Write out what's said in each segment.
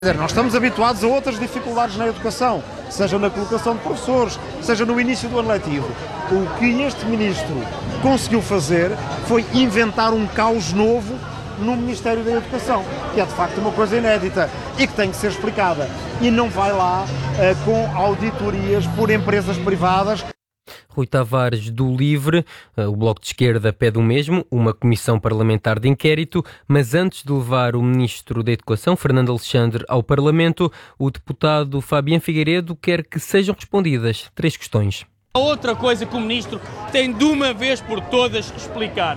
Quer dizer, nós estamos habituados a outras dificuldades na educação, seja na colocação de professores, seja no início do ano letivo. O que este ministro conseguiu fazer foi inventar um caos novo no Ministério da Educação, que é de facto uma coisa inédita e que tem que ser explicada. E não vai lá com auditorias por empresas privadas. Rui Tavares, do LIVRE, o Bloco de Esquerda pede o mesmo, uma comissão parlamentar de inquérito, mas antes de levar o Ministro da Educação, Fernando Alexandre, ao Parlamento, o deputado Fabián Figueiredo quer que sejam respondidas 3 questões. A outra coisa que o Ministro tem de uma vez por todas explicar.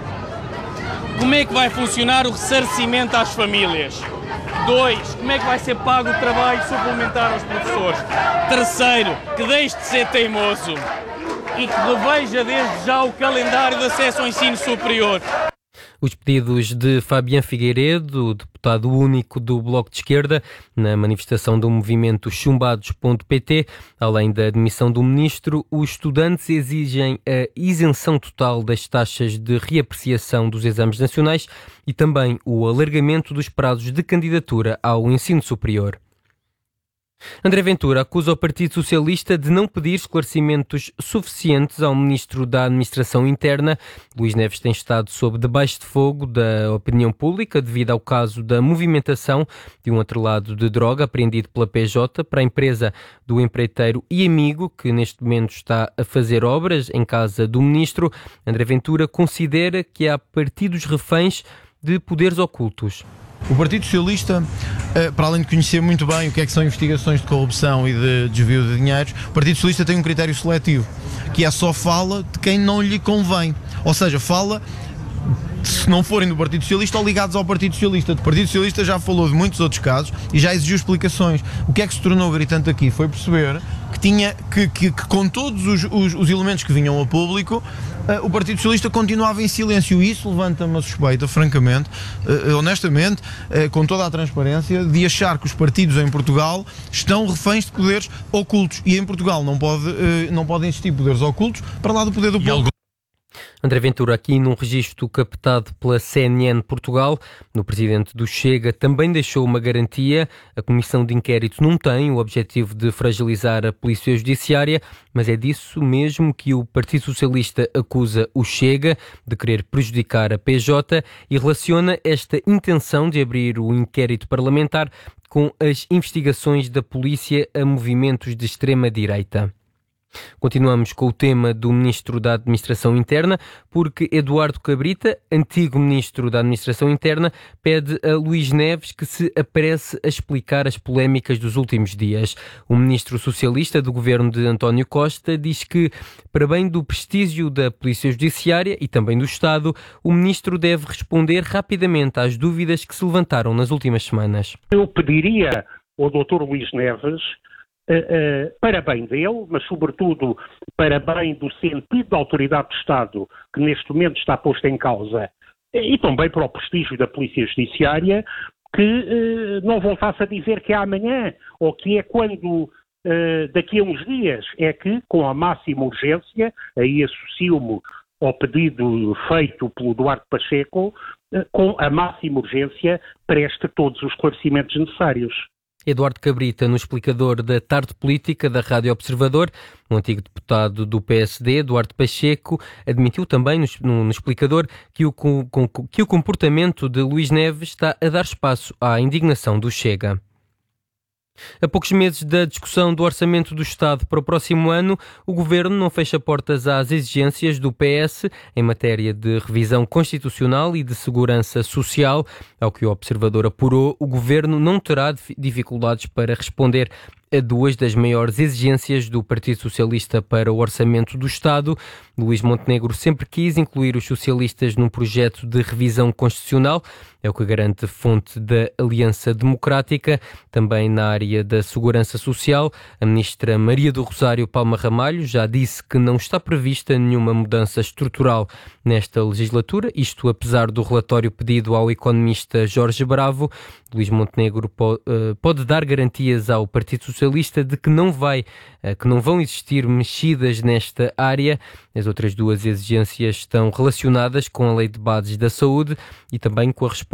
Como é que vai funcionar o ressarcimento às famílias? 2, como é que vai ser pago o trabalho suplementar aos professores? 3, que deixe de ser teimoso e que reveja desde já o calendário de acesso ao ensino superior. Os pedidos de Fabián Figueiredo, deputado único do Bloco de Esquerda, na manifestação do movimento chumbados.pt, além da admissão do ministro, os estudantes exigem a isenção total das taxas de reapreciação dos exames nacionais e também o alargamento dos prazos de candidatura ao ensino superior. André Ventura acusa o Partido Socialista de não pedir esclarecimentos suficientes ao Ministro da Administração Interna. Luís Neves tem estado sob debaixo de fogo da opinião pública devido ao caso da movimentação de um atrelado de droga apreendido pela PJ para a empresa do empreiteiro e amigo que neste momento está a fazer obras em casa do Ministro. André Ventura considera que há partidos reféns de poderes ocultos. O Partido Socialista, para além de conhecer muito bem o que é que são investigações de corrupção e de desvio de dinheiros, o Partido Socialista tem um critério seletivo, que é só fala de quem não lhe convém. Ou seja, fala se não forem do Partido Socialista ou ligados ao Partido Socialista. O Partido Socialista já falou de muitos outros casos e já exigiu explicações. O que é que se tornou gritante aqui foi perceber que com todos os elementos que vinham a público, o Partido Socialista continuava em silêncio e isso levanta-me a suspeita, francamente, honestamente, com toda a transparência, de achar que os partidos em Portugal estão reféns de poderes ocultos e em Portugal não podem existir poderes ocultos para lá do poder do povo. André Ventura aqui num registro captado pela CNN Portugal. O presidente do Chega também deixou uma garantia. A comissão de inquérito não tem o objetivo de fragilizar a Polícia Judiciária, mas é disso mesmo que o Partido Socialista acusa o Chega de querer prejudicar a PJ e relaciona esta intenção de abrir o inquérito parlamentar com as investigações da polícia a movimentos de extrema-direita. Continuamos com o tema do Ministro da Administração Interna, porque Eduardo Cabrita, antigo Ministro da Administração Interna, pede a Luís Neves que se apresse a explicar as polémicas dos últimos dias. O Ministro Socialista do governo de António Costa diz que, para bem do prestígio da Polícia Judiciária e também do Estado, o Ministro deve responder rapidamente às dúvidas que se levantaram nas últimas semanas. Eu pediria ao Dr. Luís Neves, para bem dele, mas sobretudo para bem do sentido da autoridade de Estado que neste momento está posto em causa e também para o prestígio da Polícia Judiciária, que não voltasse a dizer que é amanhã ou que é quando daqui a uns dias. É que com a máxima urgência, aí associo-me ao pedido feito pelo Duarte Pacheco, com a máxima urgência preste todos os esclarecimentos necessários. Eduardo Cabrita, no explicador da Tarde Política da Rádio Observador, um antigo deputado do PSD, Duarte Pacheco, admitiu também no explicador que o comportamento de Luís Neves está a dar espaço à indignação do Chega. A poucos meses da discussão do Orçamento do Estado para o próximo ano, o Governo não fecha portas às exigências do PS em matéria de revisão constitucional e de segurança social. Ao que o Observador apurou, o Governo não terá dificuldades para responder a 2 das maiores exigências do Partido Socialista para o Orçamento do Estado. Luís Montenegro sempre quis incluir os socialistas num projeto de revisão constitucional, é o que garante fonte da Aliança Democrática. Também na área da segurança social, a ministra Maria do Rosário Palma Ramalho já disse que não está prevista nenhuma mudança estrutural nesta legislatura, isto apesar do relatório pedido ao economista Jorge Bravo. Luís Montenegro pode dar garantias ao Partido Socialista de que não vão existir mexidas nesta área. As outras 2 exigências estão relacionadas com a Lei de Bases da Saúde e também com a resposta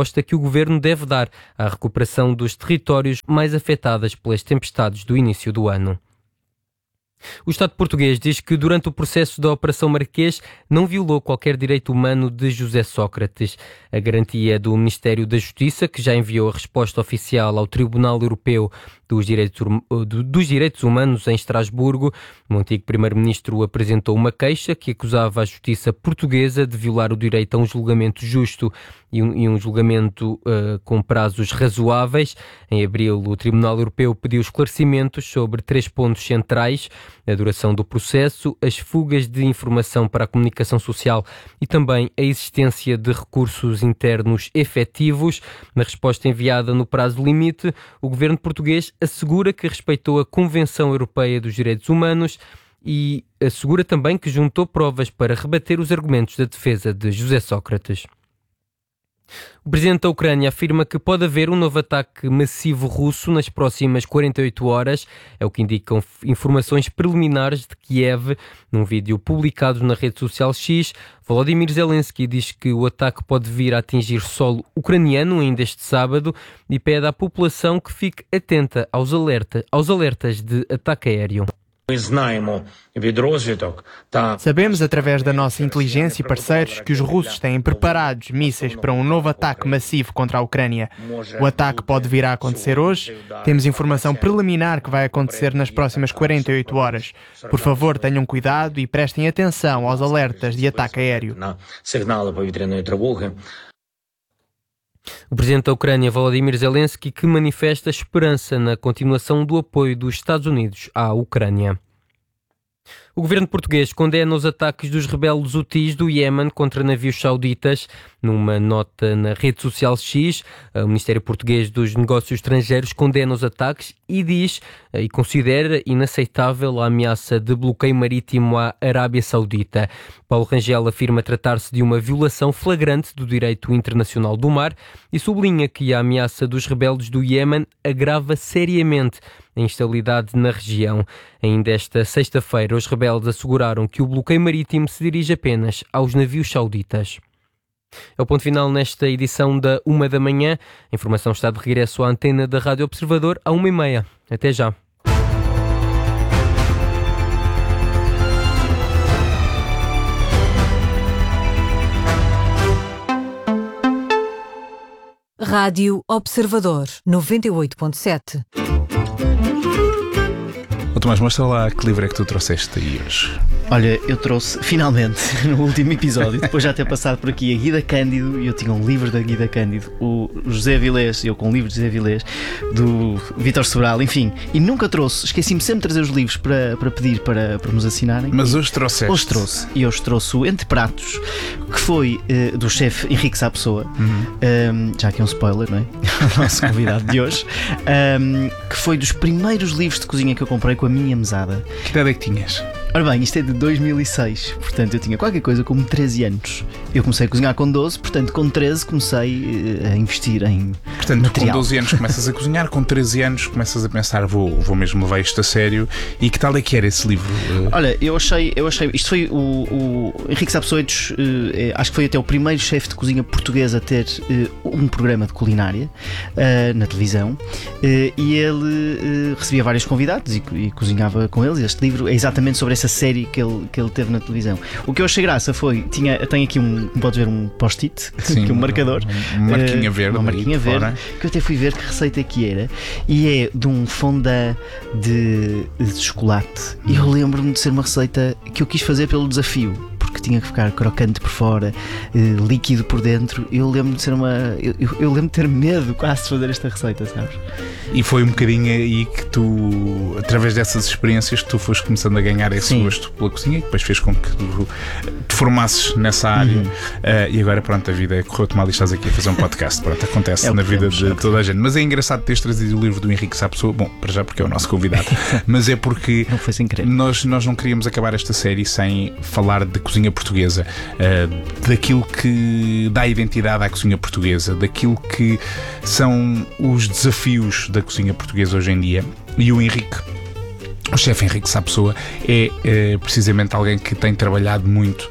resposta que o governo deve dar à recuperação dos territórios mais afetados pelas tempestades do início do ano. O Estado português diz que durante o processo da Operação Marquês não violou qualquer direito humano de José Sócrates. A garantia do Ministério da Justiça, que já enviou a resposta oficial ao Tribunal Europeu dos Direitos Humanos em Estrasburgo, o antigo Primeiro-Ministro apresentou uma queixa que acusava a Justiça portuguesa de violar o direito a um julgamento justo e um julgamento com prazos razoáveis. Em abril, o Tribunal Europeu pediu esclarecimentos sobre 3 pontos centrais: a duração do processo, as fugas de informação para a comunicação social e também a existência de recursos internos efetivos. Na resposta enviada no prazo limite, o governo português assegura que respeitou a Convenção Europeia dos Direitos Humanos e assegura também que juntou provas para rebater os argumentos da defesa de José Sócrates. O presidente da Ucrânia afirma que pode haver um novo ataque massivo russo nas próximas 48 horas. É o que indicam informações preliminares de Kiev. Num vídeo publicado na rede social X, Volodymyr Zelensky diz que o ataque pode vir a atingir solo ucraniano ainda este sábado e pede à população que fique atenta aos alertas de ataque aéreo. Sabemos através da nossa inteligência e parceiros que os russos têm preparados mísseis para um novo ataque massivo contra a Ucrânia. O ataque pode vir a acontecer hoje. Temos informação preliminar que vai acontecer nas próximas 48 horas. Por favor, tenham cuidado e prestem atenção aos alertas de ataque aéreo. O presidente da Ucrânia, Volodymyr Zelensky, que manifesta esperança na continuação do apoio dos Estados Unidos à Ucrânia. O governo português condena os ataques dos rebeldes Houthis do Iémen contra navios sauditas. Numa nota na rede social X, o Ministério Português dos Negócios Estrangeiros condena os ataques e diz e considera inaceitável a ameaça de bloqueio marítimo à Arábia Saudita. Paulo Rangel afirma tratar-se de uma violação flagrante do direito internacional do mar e sublinha que a ameaça dos rebeldes do Iémen agrava seriamente a instabilidade na região. Ainda esta sexta-feira, os rebeldes asseguraram que o bloqueio marítimo se dirige apenas aos navios sauditas. É o ponto final nesta edição da 1 da manhã. A informação está de regresso à antena da Rádio Observador à 1h30. Até já. Rádio Observador 98.7. Tomás, mostra lá que livro é que tu trouxeste aí hoje. Olha, eu trouxe, finalmente, no último episódio, depois já ter passado por aqui a Guida Cândido, e eu tinha um livro da Guida Cândido, o José Avilés, eu com um livro de José Avilés, do Vítor Sobral, enfim, e nunca trouxe, esqueci-me sempre de trazer os livros para pedir para nos assinarem. Mas hoje trouxeste. Hoje trouxe, e hoje trouxe o Entre Pratos, que foi do chefe Henrique Sá Pessoa, já que é um spoiler, não é? O nosso convidado de hoje, que foi dos primeiros livros de cozinha que eu comprei com a minha mesada. Que idade é que tinhas? Ora bem, isto é de 2006, portanto eu tinha qualquer coisa como 13 anos. Eu comecei a cozinhar com 12, portanto com 13 comecei a investir em material. Com 12 anos começas a cozinhar, com 13 anos começas a pensar, vou mesmo levar isto a sério. E que tal é que era esse livro? Olha, eu achei, isto foi o Henrique Sá Pessoa, acho que foi até o primeiro chefe de cozinha português a ter um programa de culinária na televisão, e ele recebia vários convidados e cozinhava com eles. Este livro é exatamente sobre essa série que ele teve na televisão. O que eu achei graça foi, tem aqui podes ver um post-it, um marcador, uma marquinha verde, que eu até fui ver que receita é que era, e é de um fondant de chocolate. E eu lembro-me de ser uma receita que eu quis fazer pelo desafio, porque tinha que ficar crocante por fora, líquido por dentro. Eu lembro de ser eu lembro de ter medo quase de fazer esta receita, sabes? E foi um bocadinho aí que tu, através dessas experiências, que tu foste começando a ganhar esse gosto pela cozinha, e depois fez com que tu te formasses nessa área. E agora, pronto, a vida correu-te mal e estás aqui a fazer um podcast. Pronto, acontece na vida de toda a gente. Mas é engraçado teres trazido o livro do Henrique Sá Pessoa. Bom, para já porque é o nosso convidado, mas é porque não foi sem querer. Nós não queríamos acabar esta série sem falar de cozinha portuguesa, daquilo que dá identidade à cozinha portuguesa, daquilo que são os desafios da cozinha portuguesa hoje em dia. E o Henrique O chefe Henrique Sá Pessoa é precisamente alguém que tem trabalhado muito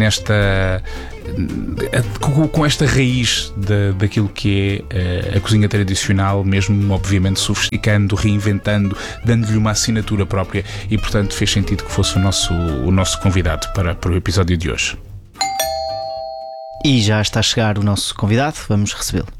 com esta raiz daquilo que é a cozinha tradicional, mesmo obviamente sofisticando, reinventando, dando-lhe uma assinatura própria, e portanto fez sentido que fosse o nosso convidado para o episódio de hoje. E já está a chegar o nosso convidado, vamos recebê-lo.